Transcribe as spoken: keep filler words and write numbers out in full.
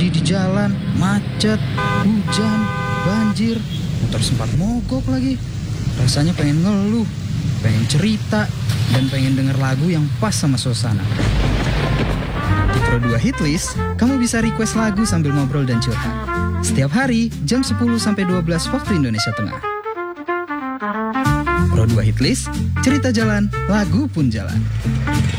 Tadi di jalan, macet, hujan, banjir, motor sempat mogok lagi. Rasanya pengen ngeluh, pengen cerita, dan pengen denger lagu yang pas sama suasana. Di Pro dua Hitlist, kamu bisa request lagu sambil ngobrol dan curhat. Setiap hari, jam sepuluh sampai dua belas waktu Indonesia Tengah. Pro dua Hitlist, cerita jalan, lagu pun jalan.